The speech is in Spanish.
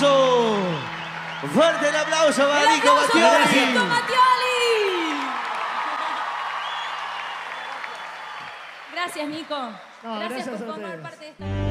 aplauso. Fuerte el aplauso para Nico Mattioli. Gracias, Nico. No, Gracias gracias por a formar ustedes. parte de esta...